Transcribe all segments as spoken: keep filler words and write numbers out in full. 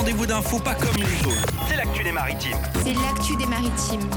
rendez-vous d'infos pas comme les autres. C'est l'actu des maritimes. C'est l'actu des maritimes.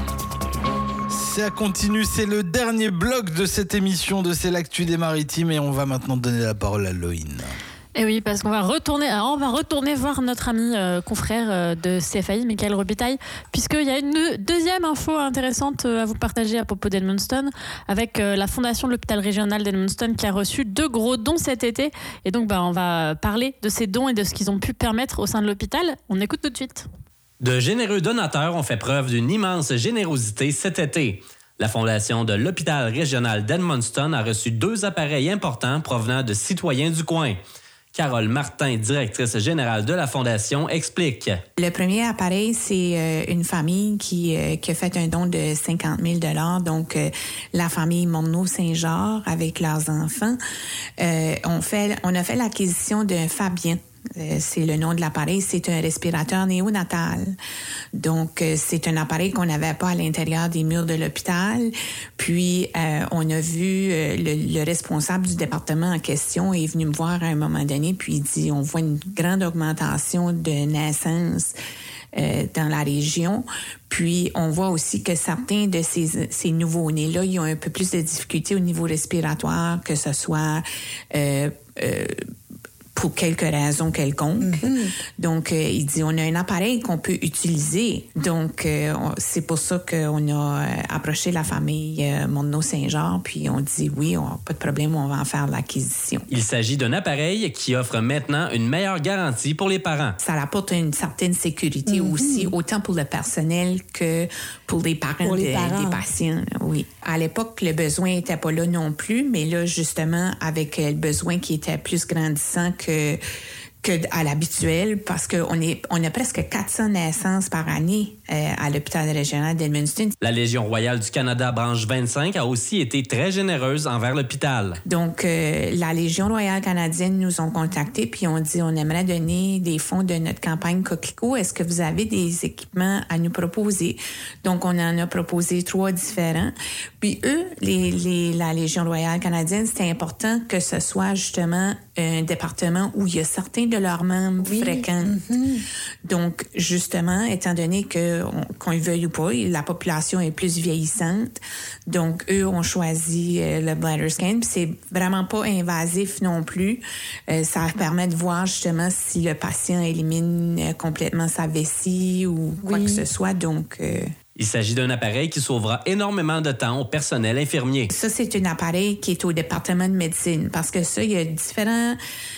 Ça continue, c'est le dernier bloc de cette émission de C'est l'actu des maritimes et on va maintenant donner la parole à Loïne. Et oui, parce qu'on va retourner, on va retourner voir notre ami euh, confrère euh, de C F A I, Michael Robitaille, puisqu'il y a une deuxième info intéressante à vous partager à propos d'Edmundston, avec euh, la fondation de l'hôpital régional d'Edmundston qui a reçu deux gros dons cet été. Et donc, bah, on va parler de ces dons et de ce qu'ils ont pu permettre au sein de l'hôpital. On écoute tout de suite. De généreux donateurs ont fait preuve d'une immense générosité cet été. La fondation de l'hôpital régional d'Edmundston a reçu deux appareils importants provenant de citoyens du coin. Carole Martin, directrice générale de la Fondation, explique. Le premier appareil, c'est euh, une famille qui, euh, qui a fait un don de cinquante mille dollars. Donc, euh, la famille Monneau-Saint-Georges avec leurs enfants. Euh, on, fait, on a fait l'acquisition d'un Fabien. Euh, c'est le nom de l'appareil, c'est un respirateur néonatal. Donc, euh, c'est un appareil qu'on n'avait pas à l'intérieur des murs de l'hôpital. Puis, euh, on a vu euh, le, le responsable du département en question est venu me voir à un moment donné, puis il dit, on voit une grande augmentation de naissances euh, dans la région. Puis, on voit aussi que certains de ces, ces nouveaux-nés-là, ils ont un peu plus de difficultés au niveau respiratoire, que ce soit... Euh, euh, pour quelques raisons quelconques. Mm-hmm. Donc, euh, il dit, on a un appareil qu'on peut utiliser. Donc, euh, on, c'est pour ça qu'on a euh, approché la famille euh, Monneau-Saint-Georges, puis on dit, oui, on, pas de problème, on va en faire l'acquisition. Il s'agit d'un appareil qui offre maintenant une meilleure garantie pour les parents. Ça apporte une certaine sécurité mm-hmm. aussi, autant pour le personnel que pour les parents, pour les de, parents. des patients. Oui. À l'époque, le besoin n'était pas là non plus, mais là, justement, avec le besoin qui était plus grandissant que que, que à l'habituel, parce qu'on est, on a presque quatre cents naissances par année euh, à l'hôpital régional d'Edmundston. La Légion royale du Canada, branche vingt-cinq, a aussi été très généreuse envers l'hôpital. Donc, euh, la Légion royale canadienne nous ont contactés, puis on dit, on aimerait donner des fonds de notre campagne Coquelicot. Est-ce que vous avez des équipements à nous proposer? Donc, on en a proposé trois différents. Puis eux, les, les, la Légion royale canadienne, c'était important que ce soit justement un département où il y a certains de leurs membres oui. fréquentent. Mm-hmm. Donc, justement, étant donné que on, qu'on le veuille ou pas, la population est plus vieillissante. Donc, eux ont choisi euh, le bladder scan. Puis c'est vraiment pas invasif non plus. Euh, ça permet de voir justement si le patient élimine euh, complètement sa vessie ou quoi oui. que ce soit. Donc... Euh, Il s'agit d'un appareil qui sauvera énormément de temps au personnel infirmier. Ça, c'est un appareil qui est au département de médecine parce que ça, il y a différents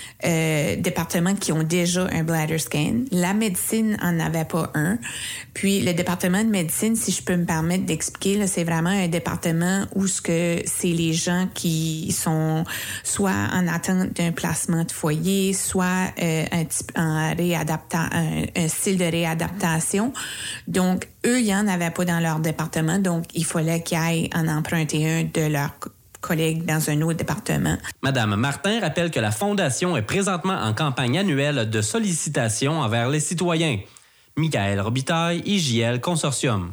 euh, départements qui ont déjà un bladder scan. La médecine en avait pas un. Puis le département de médecine, si je peux me permettre d'expliquer, là, c'est vraiment un département où ce que c'est les gens qui sont soit en attente d'un placement de foyer, soit euh, un type en réadapta- un, un style de réadaptation. Donc eux, ils n'en avaient pas dans leur département, donc il fallait qu'ils aillent en emprunter un de leurs collègues dans un autre département. Madame Martin rappelle que la Fondation est présentement en campagne annuelle de sollicitation envers les citoyens. Michael Robitaille, I J L Consortium.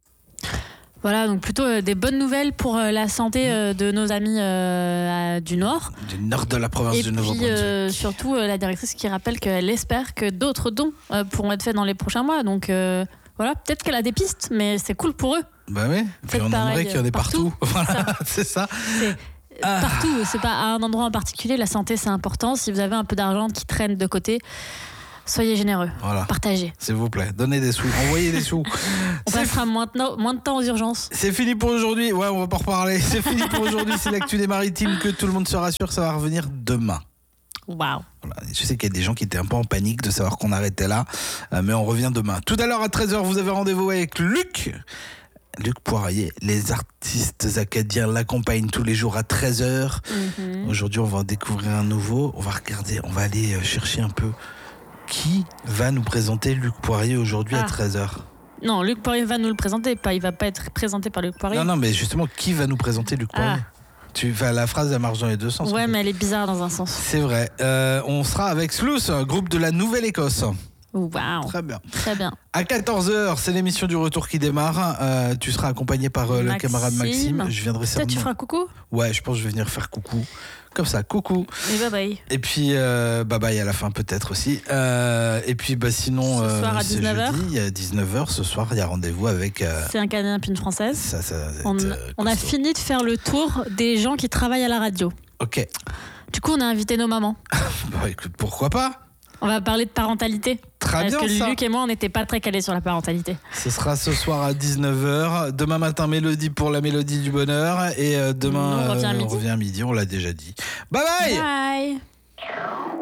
Voilà, donc plutôt euh, des bonnes nouvelles pour euh, la santé euh, de nos amis euh, à, du Nord. Du Nord de la province et du Nouveau-Brunswick. Et puis euh, surtout euh, la directrice qui rappelle qu'elle espère que d'autres dons euh, pourront être faits dans les prochains mois. Donc... Euh, Voilà, peut-être qu'elle a des pistes, mais c'est cool pour eux. Bah oui, puis on aimerait qu'il y en ait partout. partout. Voilà, c'est ça. C'est ah. Partout, c'est pas à un endroit en particulier. La santé, c'est important. Si vous avez un peu d'argent qui traîne de côté, soyez généreux. Voilà. Partagez. S'il vous plaît, donnez des sous, envoyez des sous. On c'est passera f... moins, de, moins de temps aux urgences. C'est fini pour aujourd'hui. Ouais, on va pas reparler. C'est fini pour aujourd'hui. C'est l'actu des maritimes. Que tout le monde se rassure, ça va revenir demain. Waouh. Voilà. Je sais qu'il y a des gens qui étaient un peu en panique de savoir qu'on arrêtait là, euh, mais on revient demain. Tout à l'heure à treize heures, vous avez rendez-vous avec Luc. Luc Poirier, les artistes acadiens l'accompagnent tous les jours à treize heures. Mm-hmm. Aujourd'hui, on va en découvrir un nouveau. On va regarder, on va aller chercher un peu qui va nous présenter Luc Poirier aujourd'hui ah. à treize heures. Non, Luc Poirier va nous le présenter, pas, il va pas être présenté par Luc Poirier. Non, non, mais justement, qui va nous présenter Luc Poirier ah. Tu, la phrase elle marche dans les deux sens. Ouais, mais elle est bizarre dans un sens. C'est vrai. Euh, on sera avec Sluice, groupe de la Nouvelle-Écosse. Waouh. Très bien. Très bien. À quatorze heures, c'est l'émission du retour qui démarre. Euh, tu seras accompagné par euh, le camarade Maxime. Je viendrai Peut-être tu feras coucou ? Ouais, je pense que je vais venir faire coucou. Comme ça, coucou. Et bye bye. Et puis, euh, bye bye à la fin peut-être aussi. Euh, et puis, bah, sinon, Ce soir à c'est dix-neuf heures. jeudi, à dix-neuf heures ce soir, il y a rendez-vous avec... Euh, C'est un Canadien puis une Française. ça, ça va être, On, euh, on a costaud. fini de faire le tour des gens qui travaillent à la radio. Ok. Du coup, on a invité nos mamans. Bah, écoute, pourquoi pas? On va parler de parentalité. Très Parce bien, que ça. Luc et moi, on n'était pas très calés sur la parentalité. Ce sera ce soir à dix-neuf heures. Demain matin, Mélodie pour la Mélodie du bonheur. Et euh, demain, Nous, on revient à euh, midi. on revient à midi, on l'a déjà dit. Bye bye. Bye.